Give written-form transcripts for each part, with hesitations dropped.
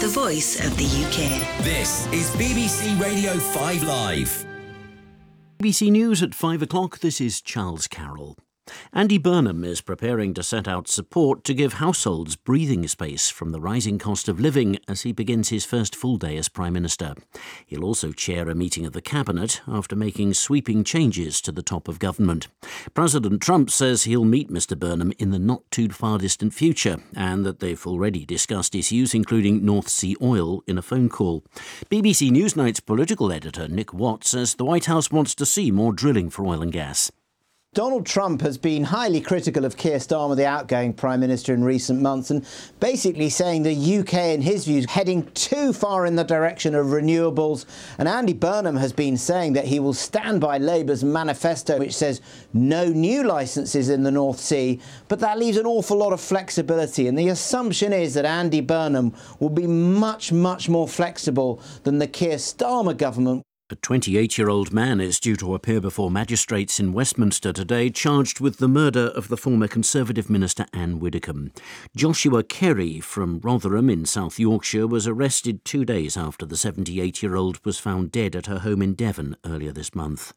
the voice of the UK. This is BBC Radio 5 Live. BBC News at 5 o'clock, this is Charles Carroll. Andy Burnham is preparing to set out support to give households breathing space from the rising cost of living as he begins his first full day as Prime Minister. He'll also chair a meeting of the Cabinet after making sweeping changes to the top of government. President Trump says he'll meet Mr Burnham in the not too far distant future and that they've already discussed issues including North Sea oil in a phone call. BBC Newsnight's political editor Nick Watt says the White House wants to see more drilling for oil and gas. Donald Trump has been highly critical of Keir Starmer, the outgoing Prime Minister, in recent months, and basically saying the UK, in his view, is heading too far in the direction of renewables. And Andy Burnham has been saying that he will stand by Labour's manifesto, which says no new licences in the North Sea, but that leaves an awful lot of flexibility. And the assumption is that Andy Burnham will be much, much more flexible than the Keir Starmer government. A 28-year-old man is due to appear before magistrates in Westminster today, charged with the murder of the former Conservative minister Anne Widdecombe. Joshua Kerry from Rotherham in South Yorkshire was arrested 2 days after the 78-year-old was found dead at her home in Devon earlier this month.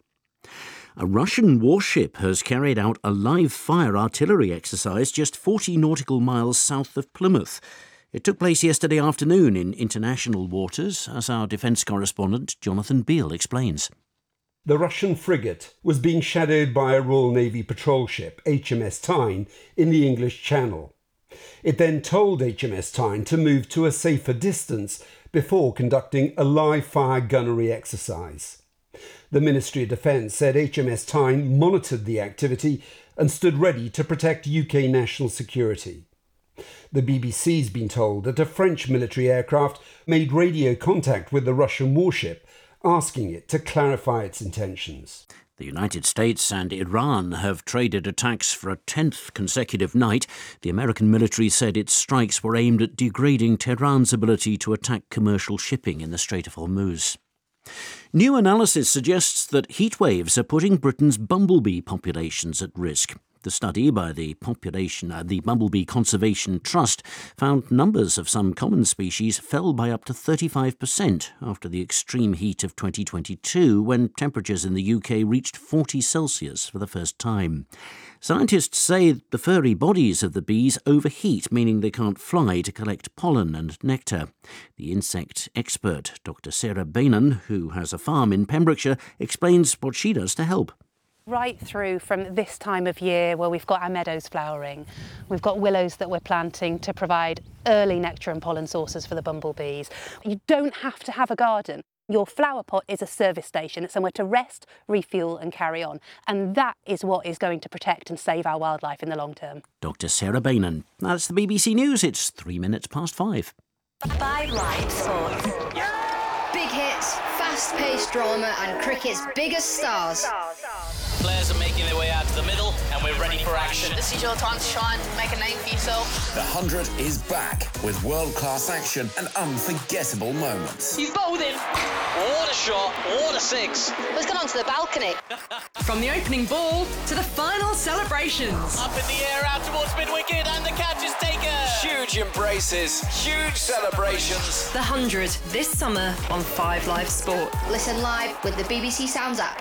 A Russian warship has carried out a live-fire artillery exercise just 40 nautical miles south of Plymouth. It took place yesterday afternoon in international waters, as our defence correspondent Jonathan Beale explains. The Russian frigate was being shadowed by a Royal Navy patrol ship, HMS Tyne, in the English Channel. It then told HMS Tyne to move to a safer distance before conducting a live-fire gunnery exercise. The Ministry of Defence said HMS Tyne monitored the activity and stood ready to protect UK national security. The BBC's been told that a French military aircraft made radio contact with the Russian warship, asking it to clarify its intentions. The United States and Iran have traded attacks for a 10th consecutive night. The American military said its strikes were aimed at degrading Tehran's ability to attack commercial shipping in the Strait of Hormuz. New analysis suggests that heat waves are putting Britain's bumblebee populations at risk. The study by the Bumblebee Conservation Trust found numbers of some common species fell by up to 35% after the extreme heat of 2022, when temperatures in the UK reached 40 Celsius for the first time. Scientists say the furry bodies of the bees overheat, meaning they can't fly to collect pollen and nectar. The insect expert, Dr. Sarah Bainan, who has a farm in Pembrokeshire, explains what she does to help. Right through from this time of year where we've got our meadows flowering, we've got willows that we're planting to provide early nectar and pollen sources for the bumblebees. You don't have to have a garden. Your flower pot is a service station. It's somewhere to rest, refuel and carry on. And that is what is going to protect and save our wildlife in the long term. Dr. Sarah Bainan. That's the BBC News. It's 5 minutes past 5. 5 Live Sports. Big hits, fast-paced drama and cricket's biggest stars. Players are making their way out to the middle and we're ready for action. This is your time to shine, make a name for yourself. The 100 is back with world-class action and unforgettable moments. He's bowled in. What a shot, what a six. Let's get onto the balcony. From the opening ball to the final celebrations. Up in the air, out towards mid-wicket and the catch is taken. Huge embraces, huge celebrations. The 100 this summer on 5 Live Sport. Listen live with the BBC Sounds app.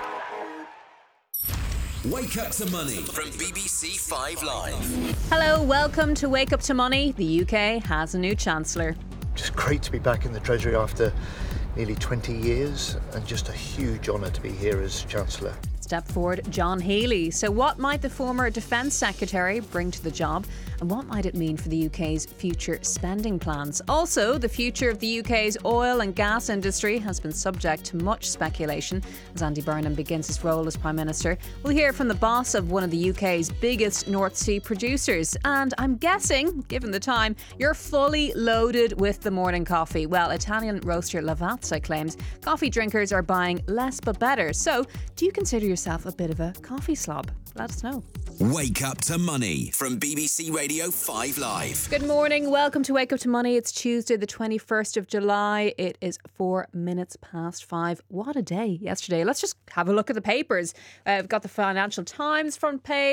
Wake Up to Money from BBC 5 Live. Hello, welcome to Wake Up to Money. The UK has a new Chancellor. Just great to be back in the Treasury after nearly 20 years and just a huge honour to be here as Chancellor. Step forward, John Healey. So what might the former Defence Secretary bring to the job, and what might it mean for the UK's future spending plans? Also, the future of the UK's oil and gas industry has been subject to much speculation as Andy Burnham begins his role as Prime Minister. We'll hear from the boss of one of the UK's biggest North Sea producers, and I'm guessing, given the time, you're fully loaded with the morning coffee. Well, Italian roaster Lavazza claims coffee drinkers are buying less but better. So, do you consider yourself a bit of a coffee slob? Let us know. Wake Up to Money from BBC Radio 5 Live. Good morning. Welcome to Wake Up to Money. It's Tuesday, the 21st of July. It is 4 minutes past 5. What a day yesterday. Let's just have a look at the papers. We've got the Financial Times front page.